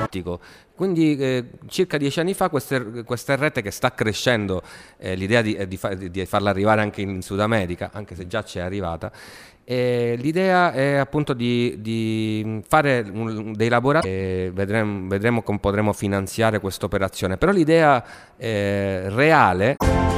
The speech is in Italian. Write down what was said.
Quindi circa 10 anni fa questa rete che sta crescendo, l'idea di farla arrivare anche in Sud America, anche se già c'è arrivata, l'idea è appunto di fare dei laboratori e vedremo come potremo finanziare questa operazione. Però l'idea reale